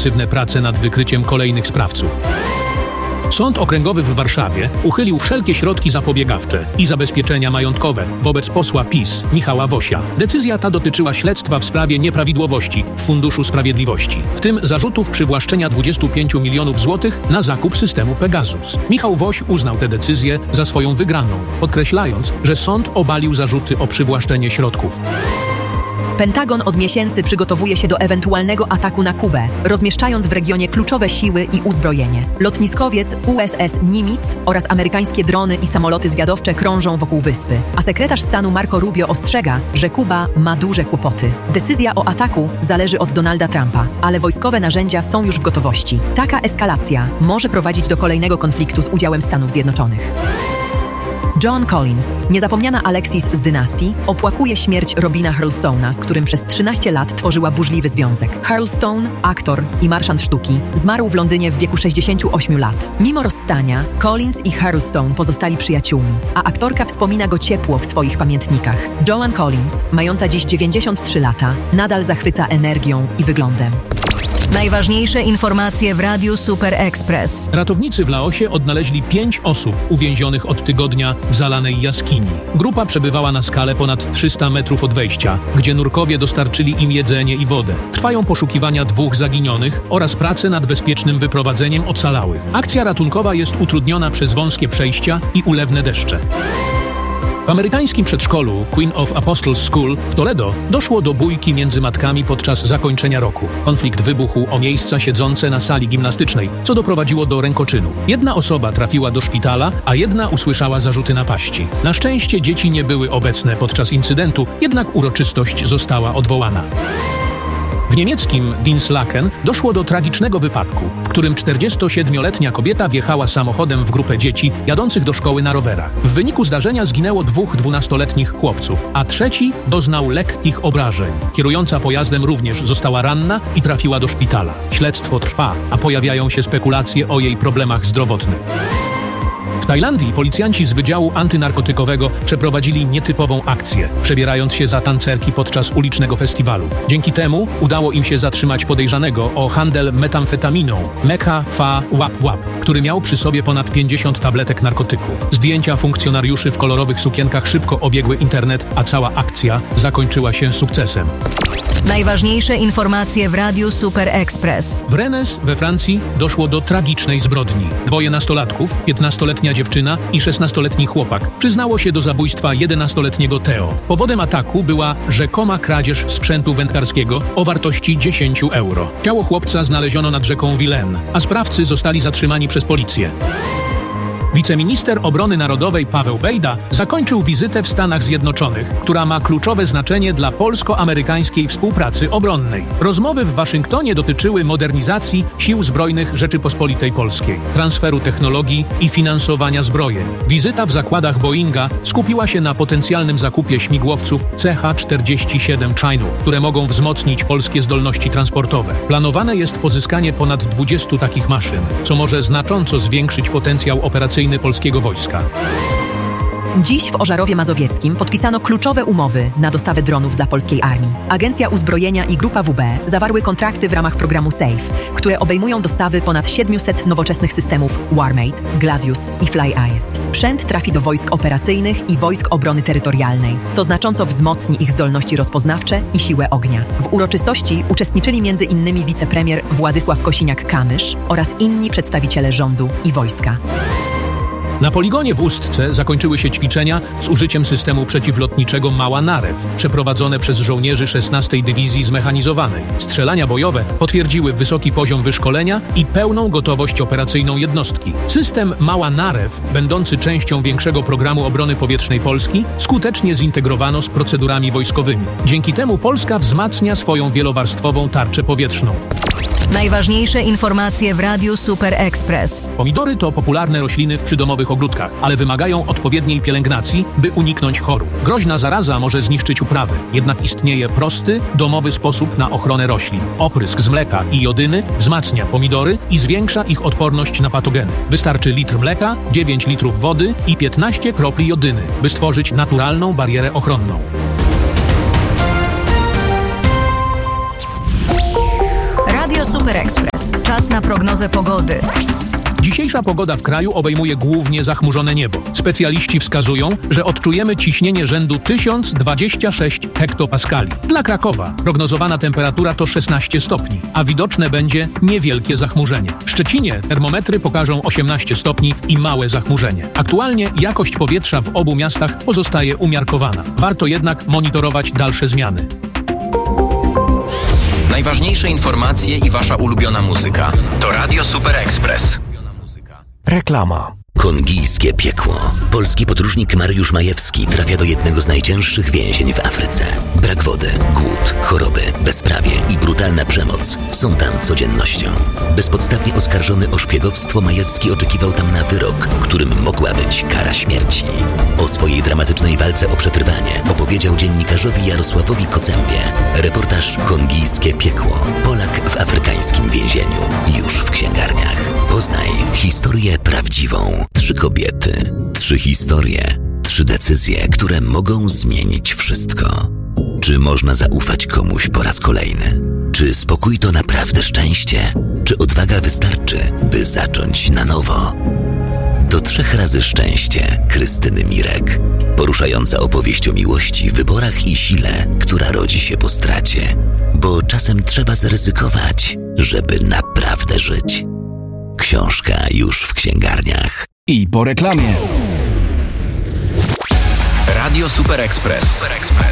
intensywne prace nad wykryciem kolejnych sprawców. Sąd Okręgowy w Warszawie uchylił wszelkie środki zapobiegawcze i zabezpieczenia majątkowe wobec posła PiS Michała Wosia. Decyzja ta dotyczyła śledztwa w sprawie nieprawidłowości w Funduszu Sprawiedliwości, w tym zarzutów przywłaszczenia 25 milionów złotych na zakup systemu Pegasus. Michał Woś uznał tę decyzję za swoją wygraną, podkreślając, że sąd obalił zarzuty o przywłaszczenie środków. Pentagon od miesięcy przygotowuje się do ewentualnego ataku na Kubę, rozmieszczając w regionie kluczowe siły i uzbrojenie. Lotniskowiec USS Nimitz oraz amerykańskie drony i samoloty zwiadowcze krążą wokół wyspy. A sekretarz stanu Marco Rubio ostrzega, że Kuba ma duże kłopoty. Decyzja o ataku zależy od Donalda Trumpa, ale wojskowe narzędzia są już w gotowości. Taka eskalacja może prowadzić do kolejnego konfliktu z udziałem Stanów Zjednoczonych. John Collins, niezapomniana Alexis z dynastii, opłakuje śmierć Robina Hurlstone'a, z którym przez 13 lat tworzyła burzliwy związek. Hurlstone, aktor i marszant sztuki, zmarł w Londynie w wieku 68 lat. Mimo rozstania, Collins i Hurlstone pozostali przyjaciółmi, a aktorka wspomina go ciepło w swoich pamiętnikach. Joan Collins, mająca dziś 93 lata, nadal zachwyca energią i wyglądem. Najważniejsze informacje w Radiu Super Express. Ratownicy w Laosie odnaleźli 5 osób uwięzionych od tygodnia w zalanej jaskini. Grupa przebywała na skale ponad 300 metrów od wejścia, gdzie nurkowie dostarczyli im jedzenie i wodę. Trwają poszukiwania 2 zaginionych oraz prace nad bezpiecznym wyprowadzeniem ocalałych. Akcja ratunkowa jest utrudniona przez wąskie przejścia i ulewne deszcze. W amerykańskim przedszkolu Queen of Apostles School w Toledo doszło do bójki między matkami podczas zakończenia roku. Konflikt wybuchł o miejsca siedzące na sali gimnastycznej, co doprowadziło do rękoczynów. Jedna osoba trafiła do szpitala, a jedna usłyszała zarzuty napaści. Na szczęście dzieci nie były obecne podczas incydentu, jednak uroczystość została odwołana. W niemieckim Dinslaken doszło do tragicznego wypadku, w którym 47-letnia kobieta wjechała samochodem w grupę dzieci jadących do szkoły na rowerach. W wyniku zdarzenia zginęło 2 12-letnich chłopców, a trzeci doznał lekkich obrażeń. Kierująca pojazdem również została ranna i trafiła do szpitala. Śledztwo trwa, a pojawiają się spekulacje o jej problemach zdrowotnych. W Tajlandii policjanci z Wydziału Antynarkotykowego przeprowadzili nietypową akcję, przebierając się za tancerki podczas ulicznego festiwalu. Dzięki temu udało im się zatrzymać podejrzanego o handel metamfetaminą Mekha Fa Wap Wap, który miał przy sobie ponad 50 tabletek narkotyku. Zdjęcia funkcjonariuszy w kolorowych sukienkach szybko obiegły internet, a cała akcja zakończyła się sukcesem. Najważniejsze informacje w Radiu Super Express. W Rennes we Francji doszło do tragicznej zbrodni. 2 nastolatków, 15-letnia dziewczyna i 16-letni chłopak, przyznało się do zabójstwa 11-letniego Theo. Powodem ataku była rzekoma kradzież sprzętu wędkarskiego o wartości 10 euro. Ciało chłopca znaleziono nad rzeką Vilaine, a sprawcy zostali zatrzymani przez policję. Wiceminister Obrony Narodowej Paweł Bejda zakończył wizytę w Stanach Zjednoczonych, która ma kluczowe znaczenie dla polsko-amerykańskiej współpracy obronnej. Rozmowy w Waszyngtonie dotyczyły modernizacji Sił Zbrojnych Rzeczypospolitej Polskiej, transferu technologii i finansowania zbrojeń. Wizyta w zakładach Boeinga skupiła się na potencjalnym zakupie śmigłowców CH-47 Chinook, które mogą wzmocnić polskie zdolności transportowe. Planowane jest pozyskanie ponad 20 takich maszyn, co może znacząco zwiększyć potencjał operacyjny polskiego wojska. Dziś w Ożarowie Mazowieckim podpisano kluczowe umowy na dostawę dronów dla polskiej armii. Agencja Uzbrojenia i Grupa WB zawarły kontrakty w ramach programu SAFE, które obejmują dostawy ponad 700 nowoczesnych systemów Warmate, Gladius i Fly-Eye. Sprzęt trafi do wojsk operacyjnych i wojsk obrony terytorialnej, co znacząco wzmocni ich zdolności rozpoznawcze i siłę ognia. W uroczystości uczestniczyli m.in. wicepremier Władysław Kosiniak-Kamysz oraz inni przedstawiciele rządu i wojska. Na poligonie w Ustce zakończyły się ćwiczenia z użyciem systemu przeciwlotniczego Mała Narew, przeprowadzone przez żołnierzy 16. Dywizji Zmechanizowanej. Strzelania bojowe potwierdziły wysoki poziom wyszkolenia i pełną gotowość operacyjną jednostki. System Mała Narew, będący częścią większego programu obrony powietrznej Polski, skutecznie zintegrowano z procedurami wojskowymi. Dzięki temu Polska wzmacnia swoją wielowarstwową tarczę powietrzną. Najważniejsze informacje w Radiu Super Express. Pomidory to popularne rośliny w przydomowych ogródkach, ale wymagają odpowiedniej pielęgnacji, by uniknąć chorób. Groźna zaraza może zniszczyć uprawy, jednak istnieje prosty, domowy sposób na ochronę roślin. Oprysk z mleka i jodyny wzmacnia pomidory i zwiększa ich odporność na patogeny. Wystarczy litr mleka, 9 litrów wody i 15 kropli jodyny, by stworzyć naturalną barierę ochronną. Radio Super Express. Czas na prognozę pogody. Dzisiejsza pogoda w kraju obejmuje głównie zachmurzone niebo. Specjaliści wskazują, że odczujemy ciśnienie rzędu 1026 hektopaskali. Dla Krakowa prognozowana temperatura to 16 stopni, a widoczne będzie niewielkie zachmurzenie. W Szczecinie termometry pokażą 18 stopni i małe zachmurzenie. Aktualnie jakość powietrza w obu miastach pozostaje umiarkowana. Warto jednak monitorować dalsze zmiany. Najważniejsze informacje i wasza ulubiona muzyka to Radio Super Express. Reklama. Kongijskie piekło. Polski podróżnik Mariusz Majewski trafia do jednego z najcięższych więzień w Afryce. Brak wody, głód, choroby, bezprawie i brutalna przemoc są tam codziennością. Bezpodstawnie oskarżony o szpiegowstwo, Majewski oczekiwał tam na wyrok, którym mogła być kara śmierci. O swojej dramatycznej walce o przetrwanie opowiedział dziennikarzowi Jarosławowi Kocębie. Reportaż Kongijskie piekło. Polak w afrykańskim więzieniu. Już w księgarniach. Poznaj historię prawdziwą. 3 kobiety, 3 historie, 3 decyzje, które mogą zmienić wszystko. Czy można zaufać komuś po raz kolejny? Czy spokój to naprawdę szczęście? Czy odwaga wystarczy, by zacząć na nowo? To 3 razy szczęście Krystyny Mirek. Poruszająca opowieść o miłości, wyborach i sile, która rodzi się po stracie. Bo czasem trzeba zaryzykować, żeby naprawdę żyć. Książka już w księgarniach. I po reklamie. Radio Super Express.